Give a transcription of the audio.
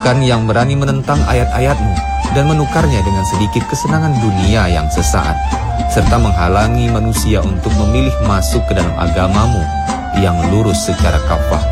Bukan yang berani menentang ayat-ayat-Mu dan menukarnya dengan sedikit kesenangan dunia yang sesaat, serta menghalangi manusia untuk memilih masuk ke dalam agama-Mu yang lurus secara kafah.